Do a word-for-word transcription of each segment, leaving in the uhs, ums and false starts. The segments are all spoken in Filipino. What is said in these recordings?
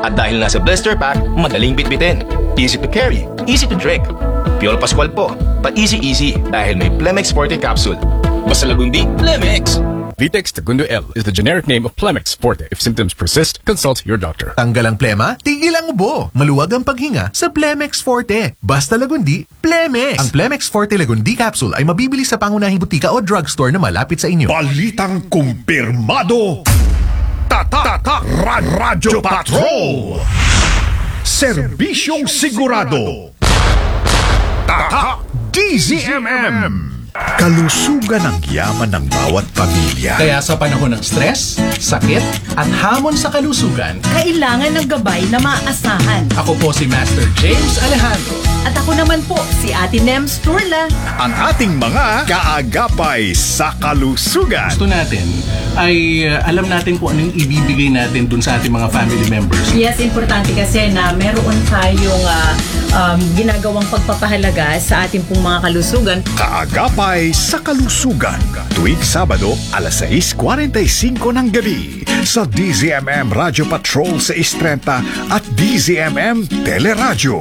At dahil nasa blister pack, madaling bitbitin. Easy to carry, easy to drink. Piolo Pascual po, pa easy-easy dahil may Plemex Forte capsule. Basta lagundi, Plemex! Vitex Segundo L is the generic name of Plemex Forte. If symptoms persist, consult your doctor. Tanggal ang plema, tigil ang ubo. Maluwag ang paghinga sa Plemex Forte. Basta lagundi, Plemex. Ang Plemex Forte Lagundi Capsule ay mabibili sa pangunahing butika o drugstore na malapit sa inyo. Balitang kumpirmado. Tatak Ra- Radyo Patrol. Serbisyong sigurado. Tatak D Z M M. Kalusugan ang yaman ng bawat pamilya. Kaya sa panahon ng stress, sakit, at hamon sa kalusugan, kailangan ng gabay na maaasahan. ako po si Master James Alejandro. At ako naman po, si Ate Nems Turla. Ang ating mga kaagapay sa kalusugan. Gusto natin ay uh, alam natin kung anong ibibigay natin dun sa ating mga family members. Yes, importante kasi na meron tayong uh, um, ginagawang pagpapahalaga sa ating pong mga kalusugan. Kaagapay sa kalusugan. Tuwing Sabado, alas sais forty-five ng gabi sa D Z M M Radio Patrol sa Istrenta at D Z M M Teleradyo.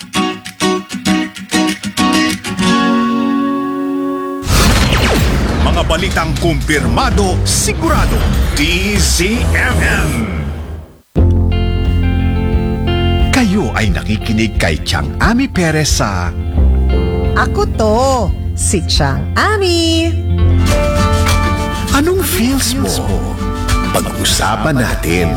Mga balitang kumpirmado, sigurado, D Z M M. Kayo ay nakikinig kay Chang Ami Perez sa Ako to, si Chang Ami. Anong feels mo? Pag-usapan natin.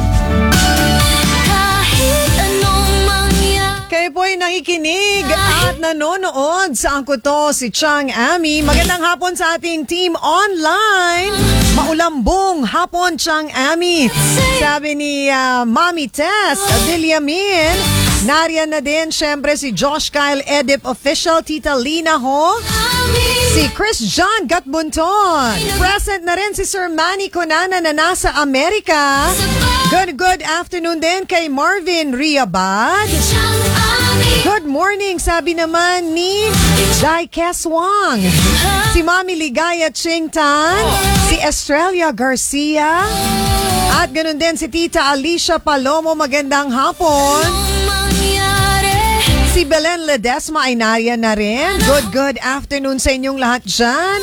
Kayo po ay nakikinig at nanonood sa Ako to, si Chang Ami. Magandang hapon sa ating team online. Maulambong hapon, Chang Ami. Sabi ni uh, Mami Tess Villamin. Nariyan na din, syempre, si Josh Kyle Edip Official, Tita Lina Ho. Si Chris John Gatbunton. Present na rin si Sir Manny Conana na nasa Amerika. Good, good afternoon din kay Marvin Riabad. Good morning, sabi naman ni Dai Keswang. Si Mami Ligaya Chingtan. Si Estrella Garcia. At ganun din si Tita Alicia Palomo. Magandang hapon. Si Belen Ledesma ay nariyan na rin. Good, good afternoon sa inyong lahat dyan.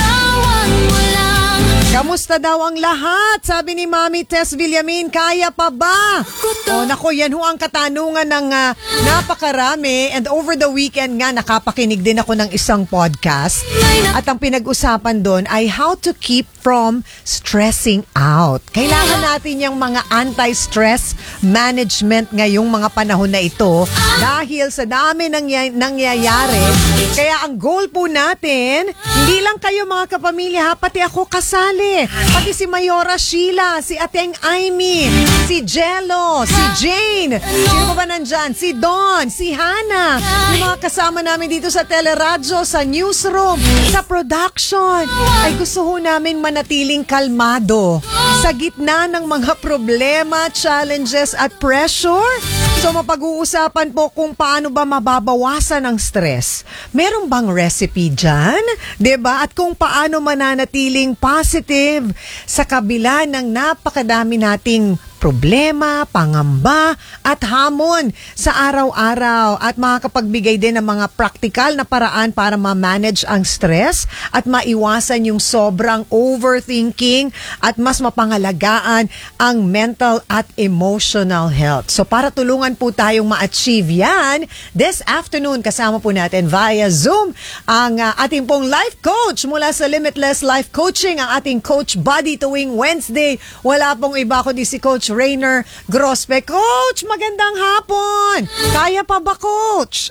Kamusta daw ang lahat? Sabi ni Mami Tess Villamin, kaya pa ba? O nako, yan ho ang katanungan ng uh, napakarami. And over the weekend nga, nakapakinig din ako ng isang podcast. At ang pinag-usapan doon ay how to keep from stressing out. Kailangan natin yung mga anti-stress management ngayong mga panahon na ito. Dahil sa dami nangy- nangyayari. Kaya ang goal po natin, hindi lang kayo mga kapamilya, ha, pati ako kasali. Pati si Mayora Sheila, si Ateng Aimee, si Jello, si Jane, sino pa ba nandyan? Si Don, si Hannah, yung mga kasama namin dito sa teleradyo, sa newsroom, sa production. Ay gusto ho namin manatiling kalmado sa gitna ng mga problema, challenges at pressure. So mapag-uusapan po kung paano ba mababawasan ang stress. Meron bang recipe dyan? Diba? At kung paano mananatiling positive sa kabila ng napakadami nating problema, pangamba, at hamon sa araw-araw at makakapagbigay din ng mga practical na paraan para ma-manage ang stress at maiwasan yung sobrang overthinking at mas mapangalagaan ang mental at emotional health. So para tulungan po tayong ma-achieve yan, this afternoon kasama po natin via Zoom ang uh, ating pong life coach mula sa Limitless Life Coaching, ang ating coach buddy tuwing Wednesday. Wala pong iba kundi si Coach Rainer Grospe. Coach, magandang hapon! Kaya pa ba, Coach?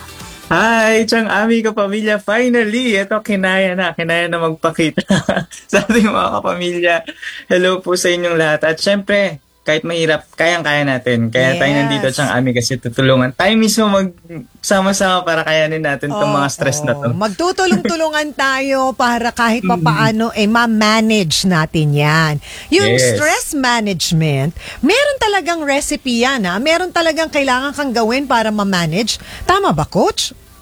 Hi, Chang Ami kapamilya. Finally, ito kinaya na. Kinaya na magpakita sa ating mga kapamilya. Hello po sa inyong lahat. At syempre, kahit mahirap, kayang-kaya natin. Kaya yes. Tayo nandito, Chang Ami, kasi tutulungan. Tayo mismo magsama-sama para kayanin natin itong oh, mga stress oh. na to. Magtutulong-tulungan tayo para kahit papaano eh ma-manage natin yan. Yung Yes. stress management, meron talagang recipe yan, ha? Meron talagang kailangan kang gawin para ma-manage. Tama ba, Coach?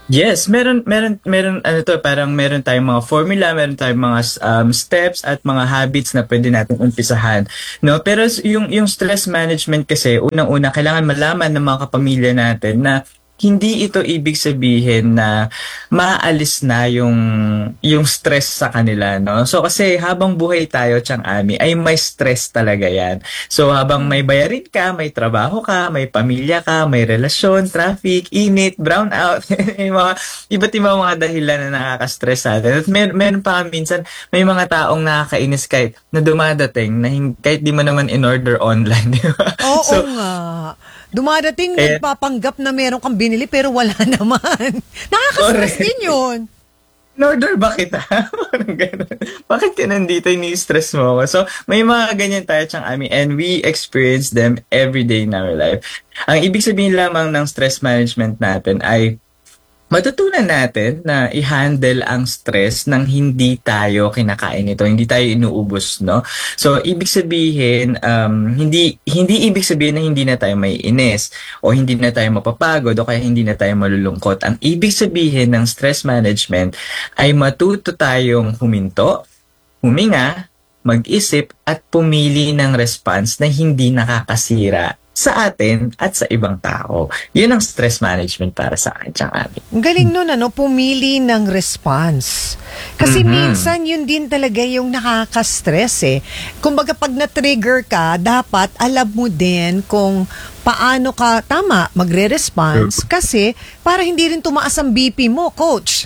Yes, meron meron meron ano to, parang meron tayong mga formula, meron tayong mga um, steps at mga habits na pwede natin umpisahan, no? Pero s- yung yung stress management kasi unang-una kailangan malaman ng mga kapamilya natin na hindi ito ibig sabihin na maaalis na yung yung stress sa kanila, no? So kasi habang buhay tayo, Chang Ami, ay may stress talaga yan. So habang may bayarin ka, may trabaho ka, may pamilya ka, may relasyon, traffic, init, brownout, may mga iba't ibang mga dahilan na nakaka-stress sa atin. At mer- meron pa minsan, may mga taong nakakainis kahit na dumadating na hin- kahit di mo naman in-order online, di ba? Oo So, nga. Dumadating, Eh, nagpapanggap na meron kang binili pero wala naman. Nakaka-stress Correct. din yun. in-order ba kita? Parang ganun. Bakit ka nandito, ini-stress mo ako? So, may mga ganyan tayo, Chang Ami, and we experience them every day in our life. Ang ibig sabihin lamang ng stress management natin ay matutunan natin na i-handle ang stress nang hindi tayo kinakain ito, hindi tayo inuubos, no? So, ibig sabihin, um, hindi hindi ibig sabihin na hindi na tayo may inis o hindi na tayo mapapagod o kaya hindi na tayo malulungkot. Ang ibig sabihin ng stress management ay matuto tayong huminto, huminga, mag-isip at pumili ng response na hindi nakakasira sa atin at sa ibang tao. Yun ang stress management para sa akin, Chang Ami. Ang galing nun, ano, pumili ng response. Kasi Mhm. minsan yun din talaga yung nakaka-stress eh. Kumbaga pag na-trigger ka, dapat alam mo din kung paano ka, tama, magre-response. Kasi para hindi rin tumaas ang B P mo, coach.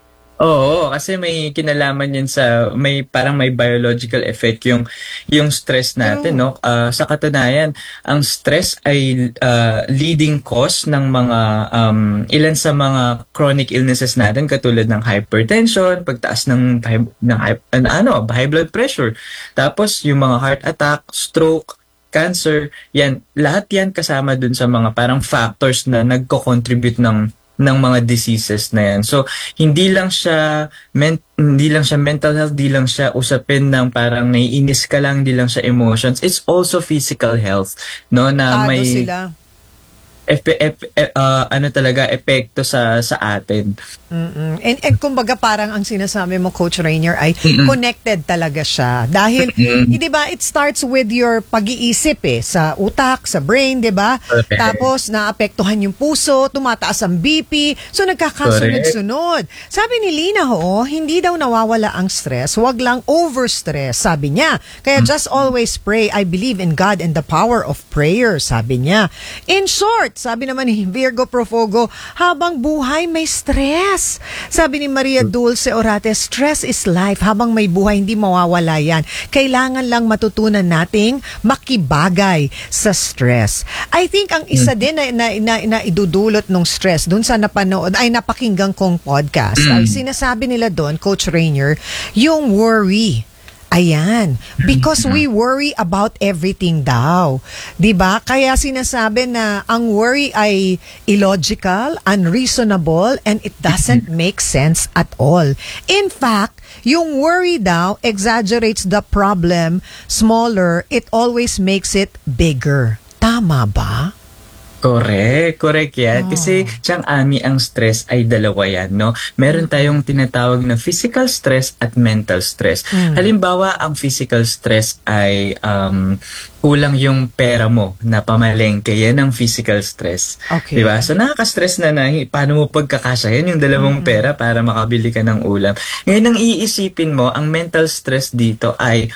Oo, kasi may kinalaman yun sa, may parang may biological effect yung yung stress natin, no? Ah, sa katunayan, ang stress ay ah, leading cause ng mga um, ilan sa mga chronic illnesses natin katulad ng hypertension, pagtaas ng high- ng high- ano, high blood pressure. Tapos yung mga heart attack, stroke, cancer, yan, lahat yan kasama dun sa mga parang factors na nagko-contribute ng ng mga diseases na yan. So, hindi lang siya men- hindi lang siya mental health, hindi lang siya usapin ng parang naiinis ka lang, hindi lang siya emotions. It's also physical health, no, na Tado may sila. epe, epe, e- ah, ano talaga epekto sa sa atin. Mm-mm. And, and kumbaga parang ang sinasabi mo, Coach Rainier, ay Mm-mm. connected talaga siya. Dahil, di ba, it starts with your pag-iisip eh, sa utak, sa brain, di ba? Correct. Tapos, naapektuhan yung puso, tumataas ang B P, so nagkakasunod-sunod. Sabi ni Lina, ho, hindi daw nawawala ang stress, wag lang overstress, sabi niya. Kaya just always pray, I believe in God and the power of prayer, sabi niya. In short, sabi naman ni Virgo Profogo, habang buhay may stress. Sabi ni Maria Dulce Orate, stress is life. Habang may buhay, hindi mawawala yan. Kailangan lang matutunan nating makibagay sa stress. I think ang isa din na, na, na, na idudulot ng stress dun sa napanood, ay napakinggan kong podcast, ay sinasabi nila doon, Coach Rainier, yung worry. Ayan. Because we worry about everything daw. 'Di ba? Kaya sinasabi na ang worry ay illogical, unreasonable, and it doesn't make sense at all. In fact, yung worry daw exaggerates the problem smaller, it always makes it bigger. Tama ba? Correct, correct yan. Kasi, Chang Ami, ang stress ay dalawa yan, no? Meron tayong tinatawag na physical stress at mental stress. Halimbawa, ang physical stress ay um, kulang yung pera mo na pamalengke. Yan ang physical stress. Okay. Diba? So, nakaka-stress na na, hi- paano mo pagkakasyahin yung dalawang pera para makabili ka ng ulam. Ngayon, ang iisipin mo, ang mental stress dito ay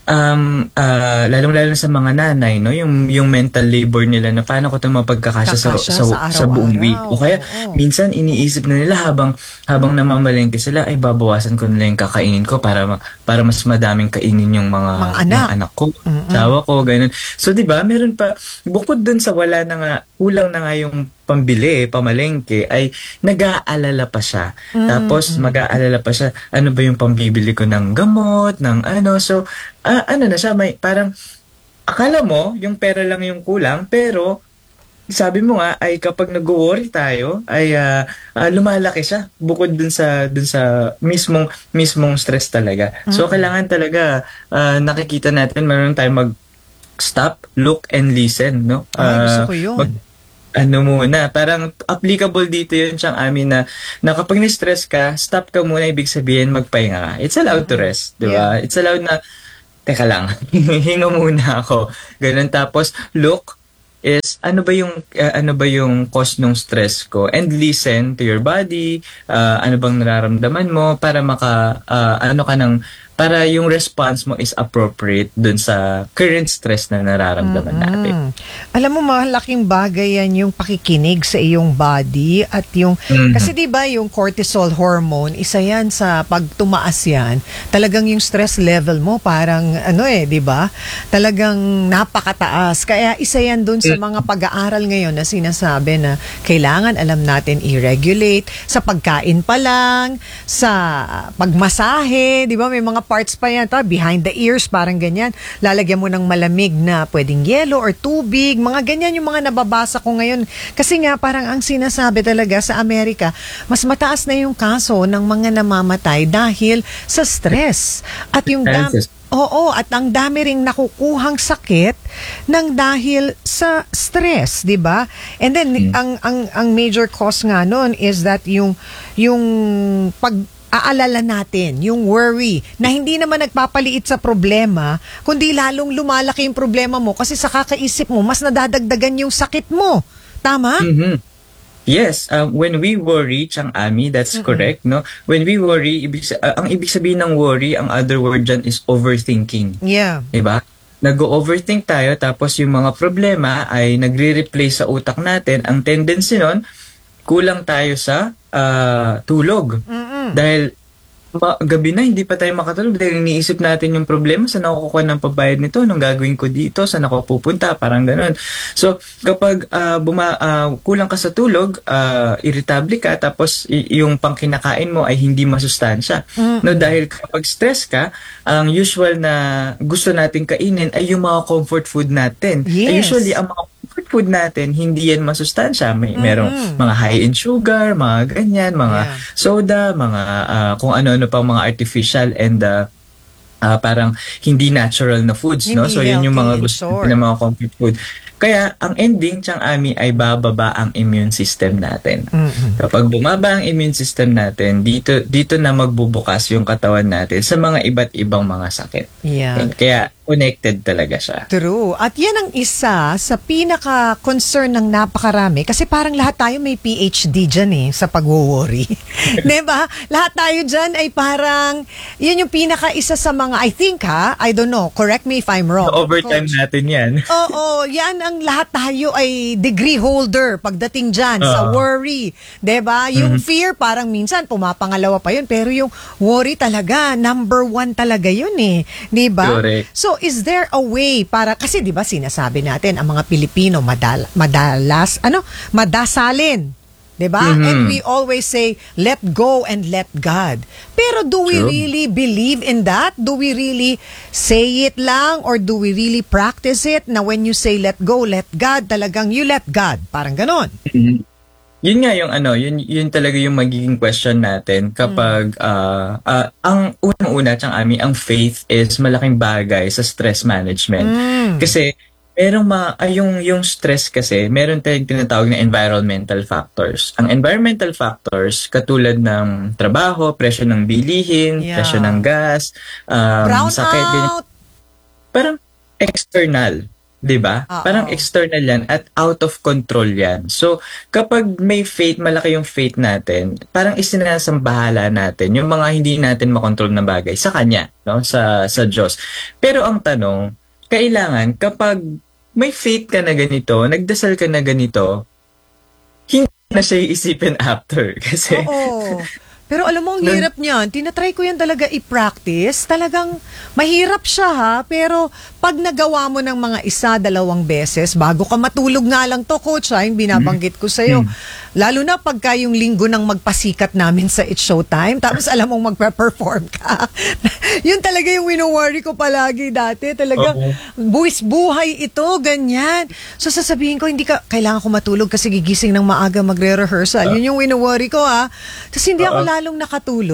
um uh, lalong-lalo sa mga nanay, no, yung yung mental labor nila na paano ko 'to mapagkakasya sa Kakasya sa, sa sa buong araw-araw. week. O kaya Oo. minsan iniisip na nila habang habang namamalengke sila ay babawasan ko nila yung kakainin ko para ma- para mas madaming kainin yung mga Mga anak. mga anak ko, asawa ko, ganun. So 'di ba, meron pa bukod dun sa wala na nga, kulang na nga yung pambili, pamalengke, ay nag-aalala pa siya. Tapos mag-aalala pa siya, ano ba yung pambibili ko ng gamot, ng ano. So, ah, ano na siya, may parang, akala mo, yung pera lang yung kulang, pero, sabi mo nga, ay kapag nag-worry tayo, ay ah, ah, lumalaki siya, bukod dun sa, dun sa mismong, mismong stress talaga. So, kailangan talaga, ah, nakikita natin, meron tayong mag-stop, look, and listen, no? Ay, gusto Ah, ko yun. mag- ano muna, parang applicable dito yun siyang amin na, na kapag ni-stress ka, stop ka muna, ibig sabihin magpahinga ka. It's allowed to rest, di ba? It's allowed na, teka lang, hinga muna ako. Ganun, tapos look is ano ba yung uh, ano ba yung cause ng stress ko, and listen to your body, uh, ano bang nararamdaman mo para maka uh, ano ka ng para yung response mo is appropriate dun sa current stress na nararamdaman natin. Alam mo, malaking bagay yan yung pakikinig sa iyong body at yung, Mhm. kasi di ba yung cortisol hormone, isa yan sa pag tumaas yan, talagang yung stress level mo parang ano eh, di ba? Talagang napakataas. Kaya isa yan dun sa mga pag-aaral ngayon na sinasabi na kailangan alam natin i-regulate sa pagkain pa lang, sa pagmasahe, di ba? May mga parts pa yan, ta, behind the ears, parang ganyan. Lalagyan mo ng malamig na pwedeng yelo or tubig, mga ganyan yung mga nababasa ko ngayon. Kasi nga, parang ang sinasabi talaga sa Amerika, mas mataas na yung kaso ng mga namamatay dahil sa stress. At yung dam- Oo, at ang dami ring nakukuhang sakit ng dahil sa stress, 'di ba? And then Hmm. ang ang ang major cause nga noon is that yung yung pag aalala natin, yung worry, na hindi naman nagpapaliit sa problema, kundi lalong lumalaki yung problema mo kasi sa kakaisip mo, mas nadadagdagan yung sakit mo. Tama? Mhm. Yes, um, when we worry, Chang Ami, that's correct, no? When we worry, ibig, sa- uh, ang ibig sabihin ng worry, ang other word dyan is overthinking. Yeah. Diba? Nag-overthink tayo, tapos yung mga problema ay nagre-replay sa utak natin. Ang tendency nun, kulang tayo sa ah, tulog. Dahil ma- gabi na, hindi pa tayo makatulog dahil iniisip natin yung problema, saan ako kukuha ng pabayad nito, anong gagawin ko dito, saan ako pupunta, parang ganun. So, kapag ah, buma, ah, kulang ka sa tulog, ah, irritable ka, tapos y- yung pangkinakain mo ay hindi masustansya. No, dahil kapag stress ka, ang usual na gusto nating kainin ay yung mga comfort food natin. Ay, Yes. usually, ang mga comfort food natin, hindi yan masustansya. May merong mga high in sugar, mga ganyan, mga Yeah. soda, mga ah, kung ano-ano pang mga artificial and ah, ah, parang hindi natural na foods, no? Hindi So, yun yung healthy mga in gusto short. ng mga comfort food. Kaya, ang ending, Chang Ami, ay bababa ang immune system natin. Kapag bumaba ang immune system natin, dito dito na magbubukas yung katawan natin sa mga iba't ibang mga sakit. Yeah. Kaya, connected talaga siya. True. At yan ang isa sa pinaka-concern ng napakarami kasi parang lahat tayo may P H D dyan eh sa pag-worry. Diba? Lahat tayo dyan ay parang, yun yung pinaka-isa sa mga, I think ha, I don't know, correct me if I'm wrong. Overtime Coach. natin yan. Oo, yan ang lahat tayo ay degree holder pagdating dyan sa Oo. worry. 'Di ba? Yung fear parang minsan pumapangalawa pa yun pero yung worry talaga number one talaga yun eh. 'Di ba? Correct. So is there a way para kasi 'di ba sinasabi natin ang mga Pilipino madal, madalas ano madasalin. 'Di ba? Mhm. And we always say let go and let God. Pero do we True. really believe in that? Do we really say it lang or do we really practice it na when you say let go, let God, talagang you let God? Parang ganon. Yun nga yung ano, yun yun talaga yung magiging question natin kapag ah, ah, ang unang-una, Chang Ami, ang faith is malaking bagay sa stress management. Kasi merong mga ay, yung yung stress kasi meron tayong tinatawag na environmental factors. Ang environmental factors katulad ng trabaho, presyo ng bilihin, Yeah. presyo ng gas, um, Brown sakit, ganyan. out. Parang external, 'di ba? Oo. Parang external 'yan at out of control 'yan. So, kapag may faith, malaki yung faith natin, parang isinasambahala natin yung mga hindi natin makontrol na bagay sa kanya, no? Sa sa Diyos. Pero ang tanong, kailangan kapag may faith ka na ganito, nagdasal ka na ganito, hindi na siya iisipin after kasi Oo. Pero alam mo, ang hirap niyan. Tinatry ko yan talaga i-practice. Talagang mahirap siya ha. Pero pag nagawa mo ng mga isa, dalawang beses, bago ka matulog nga lang to, coach ha, yung binabanggit ko sa'yo. Lalo na pagka yung linggo ng magpasikat namin sa It's Showtime, tapos alam mong magpe-perform ka. Yun talaga yung wino-worry ko palagi dati. Talagang buwis buhay ito, ganyan. So sasabihin ko, hindi ka, kailangan ko matulog kasi gigising ng maaga magre-rehearsal. Yun yung wino-worry ko ha. Tapos hindi ako lalong nakatulog.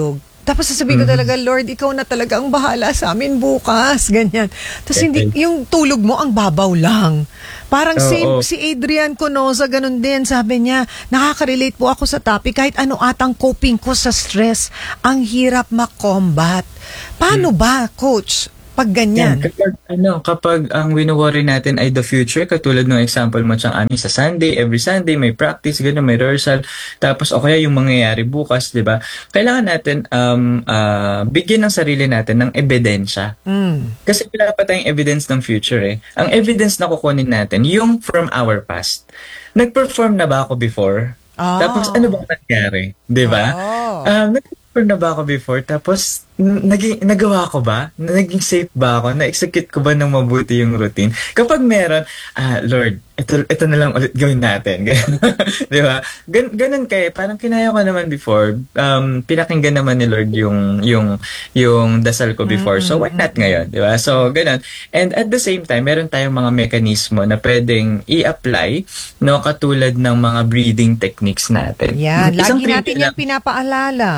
Tapos sasabihin ko talaga, Lord, ikaw na talaga ang bahala sa amin bukas. Ganyan. Tapos hindi, yung tulog mo, ang babaw lang. Parang Oo. same, si Adrian Conoza, ganun din. Sabi niya, nakaka-relate po ako sa topic. Kahit ano atang coping ko sa stress, ang hirap makombat. Paano ba, Coach? Pag ganyan. Yan, kapag, ano, kapag ang wino-worry natin ay the future, katulad ng example mo siyang amin sa Sunday, every Sunday may practice, gano'n, may rehearsal, tapos o kaya yung mangyayari bukas, di ba? Kailangan natin um, uh, bigyan ng sarili natin ng ebidensya. Mm. Kasi wala pa tayong evidence ng future eh. Ang evidence na kukunin natin, yung from our past. Nag-perform na ba ako before? Oh. Tapos ano ba nangyari? Di ba? Oh. Um, nag-perform na ba ako before? Tapos n- naging, nagawa ko ba? Naging safe ba ako? Na-execute ko ba ng mabuti yung routine? Kapag meron, ah, Lord, ito, ito na lang ulit gawin natin. Di ba? Gan, ganun kaya, parang kinaya ko naman before. Um, pinakinggan naman ni Lord yung, yung, yung dasal ko before. So, why not ngayon? Di ba? So, ganun. And at the same time, meron tayong mga mekanismo na pwedeng i-apply, no? Katulad ng mga breathing techniques natin. Yan, Isang lagi natin trivia yan lang- pinapaalala.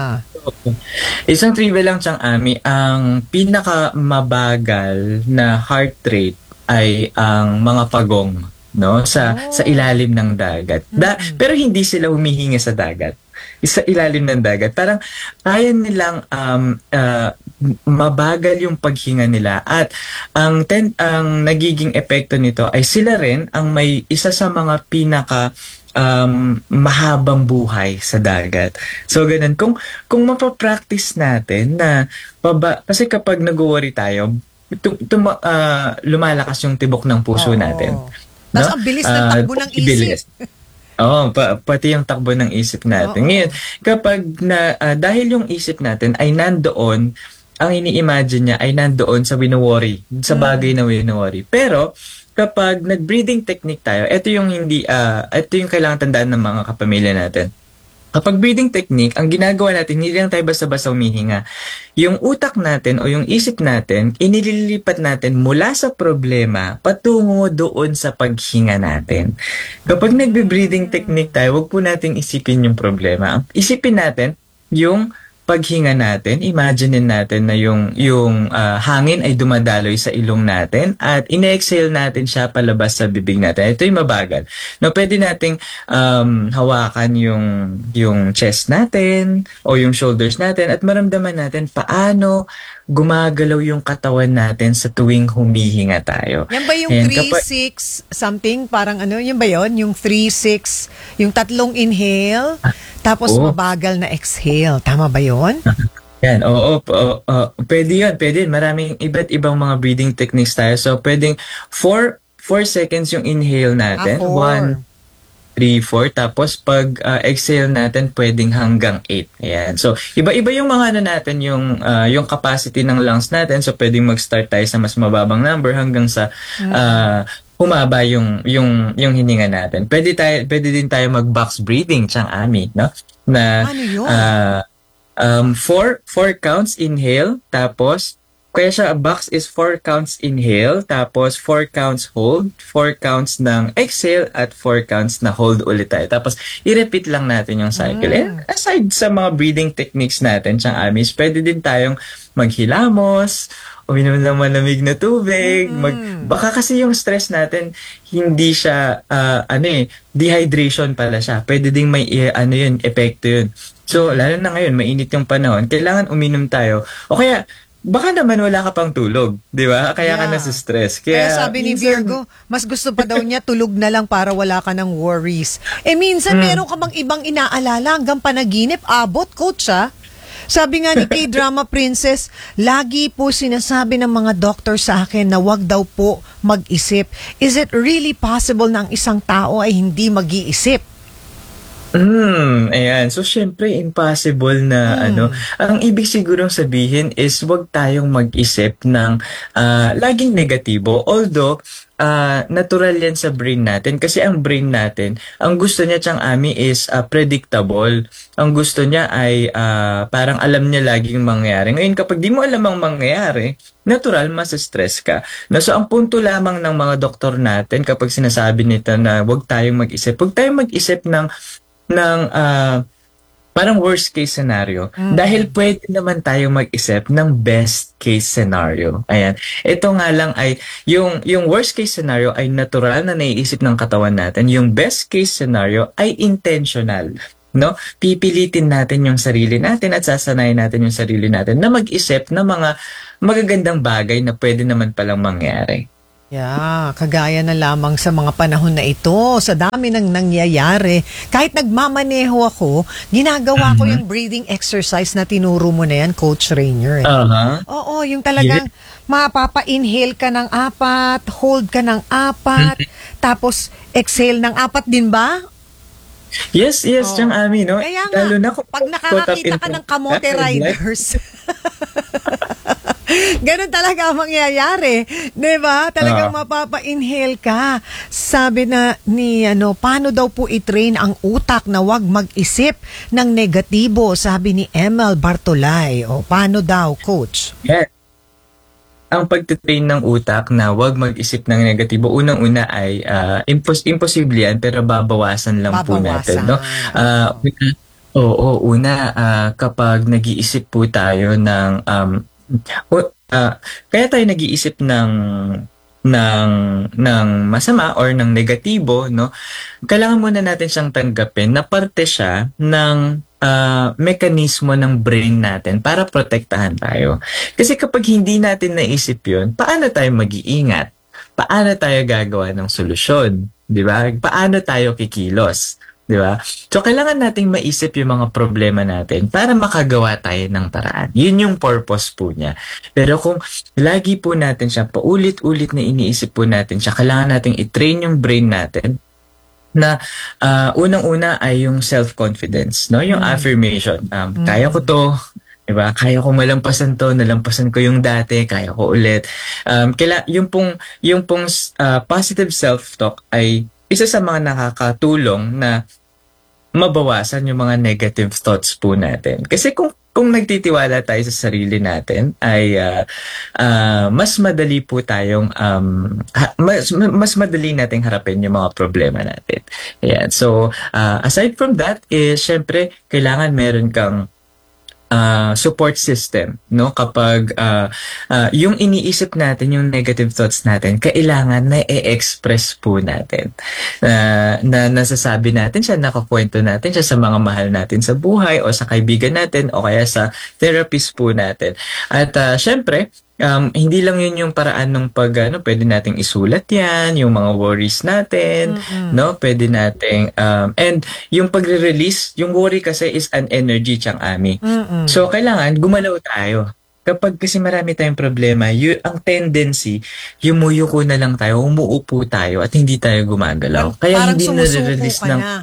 Isang trivia lang siyang Ami, ang pinaka mabagal na heart rate ay ang mga pagong, no, sa sa ilalim ng dagat. Da, pero hindi sila humihinga sa dagat. Sa ilalim ng dagat, parang kaya nilang um, uh, mabagal yung paghinga nila, at ang ten, ang nagiging epekto nito ay sila rin ang may isa sa mga pinaka um, mahabang buhay sa dagat. So, ganun. Kung, kung mapapractice natin na, paba, kasi kapag nag-worry tayo, tum, tum, uh, lumalakas yung tibok ng puso Oo. natin. Tapos ang bilis ng Ah, takbo ng bilis. isip. Oo, pa, pati yung takbo ng isip natin. Oo. Ngayon, kapag na, ah, dahil yung isip natin ay nandoon, ang ini-imagine niya ay nandoon sa wino-worry, sa bagay na wino-worry. Pero, kapag nag-breathing technique tayo, ito yung hindi, ah, ito yung kailangan tandaan ng mga kapamilya natin. Kapag breathing technique, ang ginagawa natin, hindi lang tayo basta-basta humihinga. Yung utak natin o yung isip natin, inililipat natin mula sa problema patungo doon sa paghinga natin. Kapag nagbe-breathing technique tayo, wag po nating isipin yung problema. Isipin natin yung paghinga natin, imaginein natin na yung yung ah, hangin ay dumadaloy sa ilong natin at ine-exhale natin siya palabas sa bibig natin. Ito yung mabagal. No, pwede nating um, hawakan yung yung chest natin o yung shoulders natin at maramdaman natin paano gumagalaw yung katawan natin sa tuwing humihinga tayo. Yan ba yung And three kapag- six something? Parang ano, yan ba yun? Yung three six, yung tatlong inhale, tapos oo. mabagal na exhale. Tama ba yun? Yan, oo, oo, oo, pwede yun, pwede yun. Maraming iba't ibang mga breathing techniques tayo. So, pwedeng four seconds yung inhale natin. Ah, four. one, three, four. Tapos, pag uh, exhale natin, pwedeng hanggang eight. Ayan. So, iba-iba yung mga ano natin, yung, uh, yung capacity ng lungs natin. So, pwedeng mag-start tayo sa mas mababang number hanggang sa uh, humaba yung, yung, yung hininga natin. Pwede, tayo, pwede din tayo mag-box breathing, siyang Ami, no? Na, Ano yun? uh, Um, four, four counts inhale, tapos, kaya siya, a box is four counts inhale, tapos four counts hold, four counts ng exhale, at four counts na hold ulit tayo. Tapos, i-repeat lang natin yung cycle. And aside sa mga breathing techniques natin, siyang Amis, pwede din tayong maghilamos, uminom ng malamig na tubig, mag, baka kasi yung stress natin, hindi siya, ah, ano eh, dehydration pala siya. Pwede ding may, eh, ano yun, epekto yun. So, lalo na ngayon, mainit yung panahon, kailangan uminom tayo. O kaya, baka naman wala ka pang tulog, di ba? Kaya ka Yeah. na sa stress. Kaya, Kaya, sabi ni minsan- Virgo, mas gusto pa daw niya tulog na lang para wala ka ng worries. Eh minsan meron ka bang ibang inaalala hanggang panaginip? Abot, coach ah. Sabi nga ni K-Drama Princess, lagi po sinasabi ng mga doktor sa akin na wag daw po mag-isip. Is it really possible na ang isang tao ay hindi mag-iisip? Hmm, ayan. So, syempre, impossible na ano. Ang ibig sigurong sabihin is wag tayong mag-isip ng ah, laging negatibo. Although, ah, natural yan sa brain natin. Kasi ang brain natin, ang gusto niya siyang Ami is ah, predictable. Ang gusto niya ay ah, parang alam niya laging mangyayari. Ngayon, kapag di mo alam ang mangyayari, natural, mas-stress ka. No, so, ang punto lamang ng mga doktor natin kapag sinasabi nito na wag tayong mag-isip, wag tayong mag-isip ng ng ah, parang worst case scenario dahil pwede naman tayo mag-isip ng best case scenario. Ayan. Ito nga lang ay yung yung worst case scenario ay natural na naiisip ng katawan natin. Yung best case scenario ay intentional. No? Pipilitin natin yung sarili natin at sasanayin natin yung sarili natin na mag-isip ng mga magagandang bagay na pwede naman palang mangyari. Yeah, kagaya na lamang sa mga panahon na ito, sa dami ng nangyayari. Kahit nagmamaneho ako, ginagawa ko yung breathing exercise na tinuro mo na yan, Coach Rainier. Eh. Uh-huh. Oo, yung talagang mapapa-inhale ka ng apat, hold ka ng apat, tapos exhale ng apat din ba? Yes, yes, Oh. Chang Ami, no? Kaya nga, Lalo na kung pag nakakakita ka ng kamote riders, ganun talaga ang mangyayari. Diba? Talagang Ah. mapapa-inhale ka. Sabi na ni, ano, paano daw po i-train ang utak na wag mag-isip ng negatibo? Sabi ni Emel Bartolay. O, paano daw, Coach? Yes. Ang pagtitrain ng utak na wag mag-isip ng negatibo, unang-una ay uh, impos- imposible yan, pero babawasan lang po natin. No? Uh, oo, una, uh, kapag nag-iisip po tayo ng... Um, uh, kaya tayo nag-iisip ng ng ng masama or ng negatibo, no? Kailangan muna natin siyang tanggapin na parte siya ng uh, mekanismo ng brain natin para protektahan tayo. Kasi kapag hindi natin naisip yun, paano tayo mag-iingat? Paano tayo gagawa ng solusyon? Di ba? Paano tayo kikilos? Di ba? So, kailangan nating maisip yung mga problema natin para makagawa tayo ng paraan. Yun yung purpose po niya. Pero kung lagi po natin siya, paulit-ulit na iniisip po natin siya, kailangan nating i-train yung brain natin na uh, unang-una ay yung self-confidence, no? Yung mm. affirmation. Um, mm. Kaya ko to, diba? Kaya ko malampasan to, nalampasan ko yung dati, kaya ko ulit. Um, kaila, yung pong, yung pong uh, positive self-talk ay isa sa mga nakakatulong na mabawasan yung mga negative thoughts po natin. Kasi kung kung nagtitiwala tayo sa sarili natin, ay uh, uh, mas madali po tayong, um, ha, mas, mas madali nating harapin yung mga problema natin. Ayan. So, uh, aside from that, is syempre, kailangan meron kang Uh, support system, no? Kapag uh, uh, yung iniisip natin, yung negative thoughts natin, kailangan na i-express po natin. Uh, na nasasabi natin siya, nakakwento natin siya sa mga mahal natin sa buhay o sa kaibigan natin o kaya sa therapist po natin. At uh, syempre, Um, hindi lang yun yung paraan ng pag, ano, pwede nating isulat yan, yung mga worries natin, mm-hmm. no? Pwede nating, um, and yung pagre-release, yung worry kasi is an energy, Chang Ami. Mm-hmm. So, kailangan gumalaw tayo. Kapag kasi marami tayong problema, y- ang tendency, yumuyuko na lang tayo, umuupo tayo, at hindi tayo gumagalaw. Kaya parang hindi na-release ng... Na.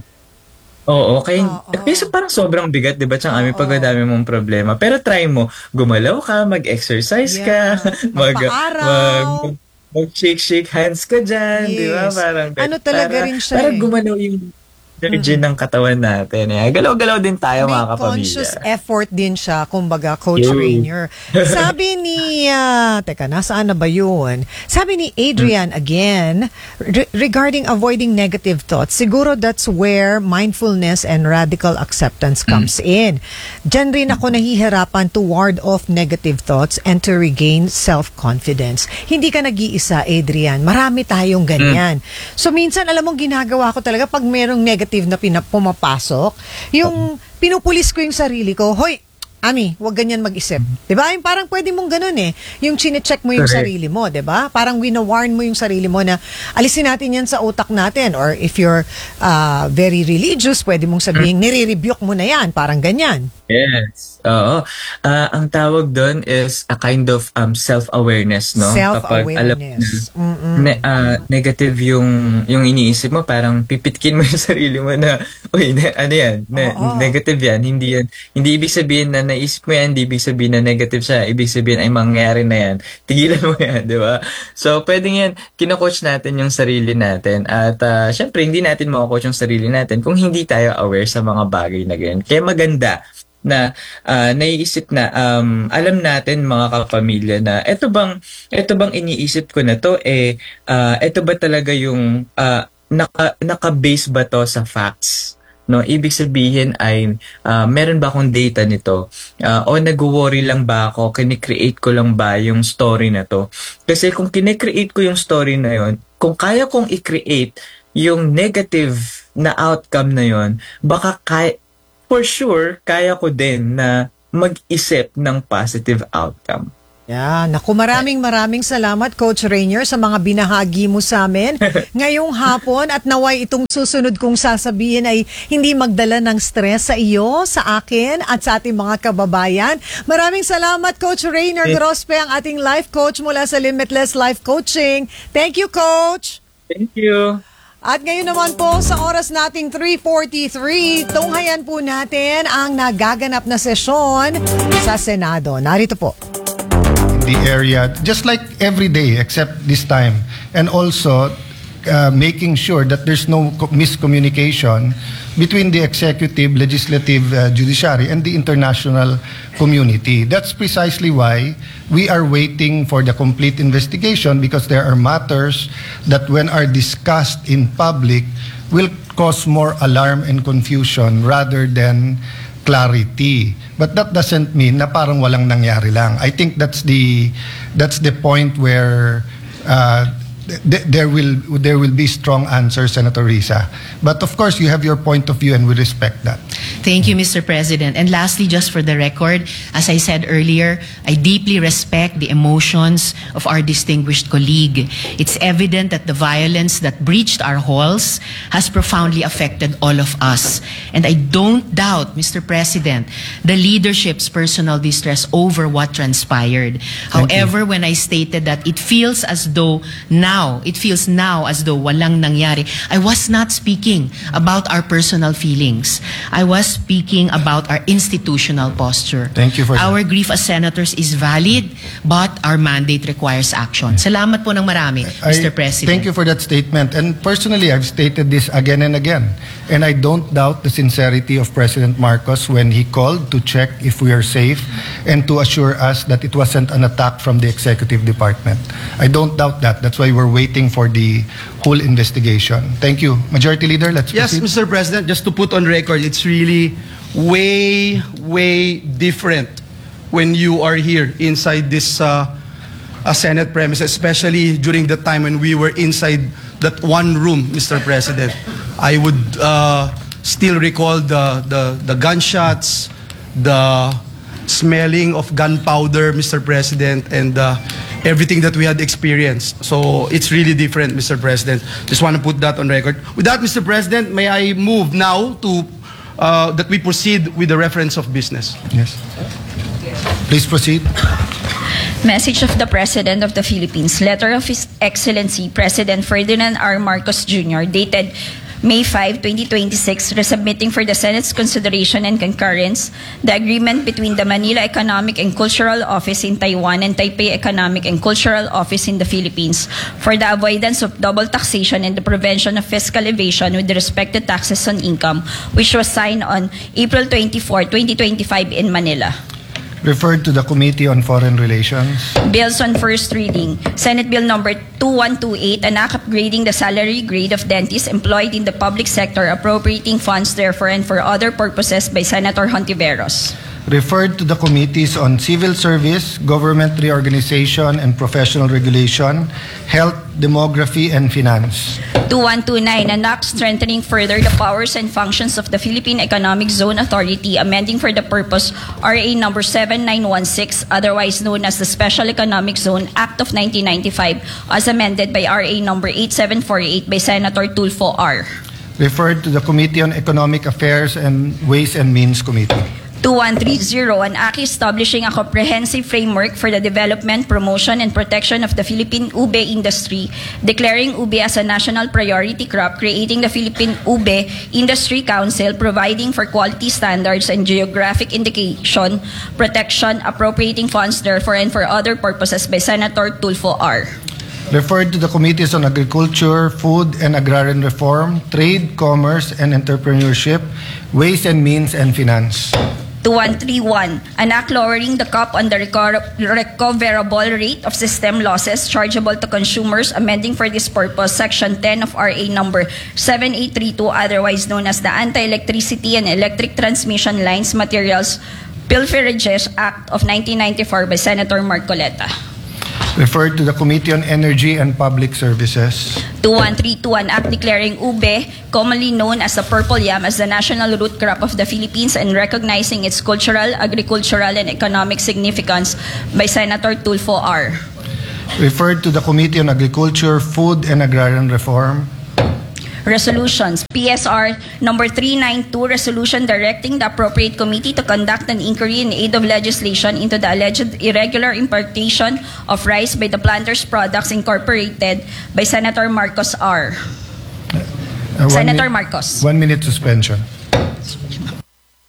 Oo, kaya, oh, oh. kasi parang sobrang bigat, di ba, Chang Ami, pag dami mong problema. Pero try mo, gumalaw ka, mag-exercise yeah. ka, mag, mag, mag-shake-shake hands ka dyan, yes. Di ba? Parang, ano talaga para, rin siya para eh. gumalaw yung energy mm-hmm. ng katawan natin. Eh. Galaw-galaw din tayo, may mga kapamilya. conscious effort din siya, kumbaga, Coach Yo. Rainier. Sabi ni, uh, teka, nasaan na ba yun? Sabi ni Adrian, mm-hmm. again, re- regarding avoiding negative thoughts, siguro that's where mindfulness and radical acceptance comes mm-hmm. in. Diyan rin ako nahihirapan to ward off negative thoughts and to regain self-confidence. Hindi ka nag-iisa, Adrian. Marami tayong ganyan. Mm-hmm. So, minsan, alam mo, ginagawa ko talaga pag merong negative na pinap- pumapasok, yung pinupulis ko yung sarili ko, hoy, Ami, wag ganyan mag-isip. Diba? Yung parang pwede mong ganun eh. Yung chine-check mo yung Correct. sarili mo, diba? Parang wina-warn mo yung sarili mo na alisin natin yan sa utak natin. Or if you're uh, very religious, pwede mong sabihin, nire-rebuke mo na yan. Parang ganyan. Yes. Oo. Uh, ang tawag doon is a kind of um, self-awareness, no? Self-awareness. Kapag alam ne- uh, negative yung yung iniisip mo, parang pipitkin mo yung sarili mo na, uy, ne- ano yan? Ne- negative yan. Hindi yan. Hindi ibig sabihin na naisip mo yan, hindi ibig sabihin na negative siya. Ibig sabihin ay mangyari na yan. Tigilan mo yan, di ba? So, pwedeng yan, kino-coach natin yung sarili natin. At uh, syempre, hindi natin mako-coach yung sarili natin kung hindi tayo aware sa mga bagay na ganyan. Kaya maganda na uh, naiisip na um, alam natin mga kapamilya na eto bang eto bang iniisip ko na to eh uh, eto ba talaga yung uh, naka naka-base ba to sa facts, No, ibig sabihin ay uh, meron ba akong data nito? Uh, o nag-worry lang ba ako? Kine-create ko lang ba yung story na to? Kasi kung kine-create ko yung story na yon, kung kaya kong i-create yung negative na outcome na yon, baka kaya, for sure, kaya ko din na mag-isip ng positive outcome. Yeah, naku, maraming maraming salamat Coach Rainier sa mga binahagi mo sa amin ngayong hapon at naway itong susunod kong sasabihin ay hindi magdala ng stress sa iyo, sa akin at sa ating mga kababayan. Maraming salamat Coach Rainier Grospe, ang ating life coach mula sa Limitless Life Coaching. Thank you, Coach! Thank you! At ngayon naman po sa oras nating three forty-three, tunghayan po natin ang nagaganap na sesyon sa Senado. Narito po. The area, just like every day except this time, and also uh, making sure that there's no co- miscommunication between the executive, legislative, uh, judiciary, and the international community. That's precisely why we are waiting for the complete investigation, because there are matters that when are discussed in public will cause more alarm and confusion rather than clarity. But that doesn't mean na parang walang nangyari lang. I think that's the that's the point where uh, th- there will there will be strong answers, Senator Risa. But of course, you have your point of view, and we respect that. Thank you, Mister President. And lastly, just for the record, as I said earlier, I deeply respect the emotions of our distinguished colleague. It's evident that the violence that breached our halls has profoundly affected all of us. And I don't doubt, Mister President, the leadership's personal distress over what transpired. Thank However, when I stated that it feels as though now, it feels now as though walang nangyari, I was not speaking about our personal feelings. I was speaking about our institutional posture. Thank you for Our that. grief as senators is valid, but our mandate requires action. Salamat po ng marami, I- Mister President. Thank you for that statement. And personally, I've stated this again and again. And I don't doubt the sincerity of President Marcos when he called to check if we are safe and to assure us that it wasn't an attack from the executive department. I don't doubt that. That's why we're waiting for the whole investigation. Thank you. Majority Leader, let's Yes, proceed. Mister President, just to put on record, it's really way, way different when you are here inside this uh, uh, Senate premise, especially during the time when we were inside that one room, Mister President. I would uh, still recall the, the, the gunshots, the smelling of gunpowder, Mister President, and uh, everything that we had experienced. So it's really different, Mister President. Just want to put that on record. With that, Mister President, may I move now to uh, that we proceed with the reference of business. Yes. Please proceed. Message of the President of the Philippines. Letter of His Excellency President Ferdinand R. Marcos Junior dated May fifth, twenty twenty-six, resubmitting for the Senate's consideration and concurrence the agreement between the Manila Economic and Cultural Office in Taiwan and Taipei Economic and Cultural Office in the Philippines for the avoidance of double taxation and the prevention of fiscal evasion with respect to taxes on income, which was signed on April twenty-fourth, twenty twenty-five in Manila. Referred to the Committee on Foreign Relations. Bills on first reading. Senate Bill number two one two eight, an act upgrading the salary grade of dentists employed in the public sector, appropriating funds therefore and for other purposes by Senator Hontiveros. Referred to the Committees on Civil Service, Government Reorganization and Professional Regulation, Health, Demography, and Finance. two one two nine, an act strengthening further the powers and functions of the Philippine Economic Zone Authority, amending for the purpose R A number seven nine one six, otherwise known as the Special Economic Zone Act of nineteen ninety-five, as amended by R A number eight seven four eight by Senator Tulfo R. Referred to the Committee on Economic Affairs and Ways and Means Committee. two one three zero, an act establishing a comprehensive framework for the development, promotion, and protection of the Philippine ube industry, declaring ube as a national priority crop, creating the Philippine Ube Industry Council, providing for quality standards and geographic indication protection, appropriating funds therefore and for other purposes by Senator Tulfo R. Referred to the Committees on Agriculture, Food and Agrarian Reform, Trade, Commerce and Entrepreneurship, Ways and Means, and Finance. two one three one, an act lowering the cap on the reco- recoverable rate of system losses chargeable to consumers, amending for this purpose Section ten of R A number seven eight three two, otherwise known as the Anti-Electricity and Electric Transmission Lines Materials Pilferages Act of nineteen ninety-four by Senator Marcoleta. Referred to the Committee on Energy and Public Services. two one three two, an act declaring ube, commonly known as the purple yam, as the national root crop of the Philippines and recognizing its cultural, agricultural, and economic significance by Senator Tulfo R. Referred to the Committee on Agriculture, Food and Agrarian Reform. Resolutions. P S R number three ninety-two, resolution directing the appropriate committee to conduct an inquiry in aid of legislation into the alleged irregular importation of rice by the Planters Products Incorporated by Senator Marcos R. Uh, one Senator mi- Marcos. One minute suspension.